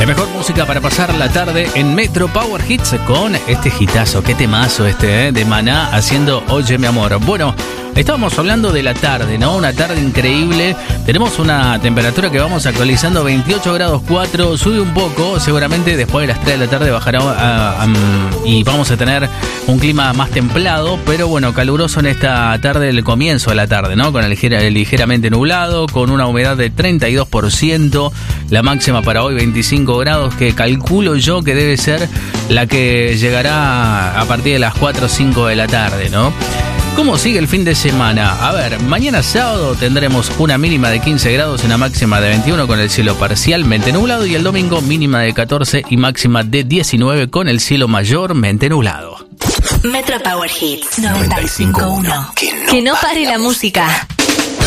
mejor música para pasar la tarde en Metro Power Hits con este hitazo, qué temazo de Maná haciendo Oye mi amor. Bueno, estábamos hablando de la tarde, ¿no? Una tarde increíble. Tenemos una temperatura que vamos actualizando, 28 grados 4, sube un poco, seguramente después de las 3 de la tarde bajará y vamos a tener un clima más templado, pero bueno, caluroso en esta tarde, el comienzo de la tarde, ¿no? Con el ligeramente nublado, con una humedad de 32%, la máxima para hoy 25 grados, que calculo yo que debe ser la que llegará a partir de las 4 o 5 de la tarde, ¿no? ¿Cómo sigue el fin de semana? A ver, mañana sábado tendremos una mínima de 15 grados y una máxima de 21 con el cielo parcialmente nublado, y el domingo mínima de 14 y máxima de 19 con el cielo mayormente nublado. Metro Power Hits 95.1. Que no pare la música.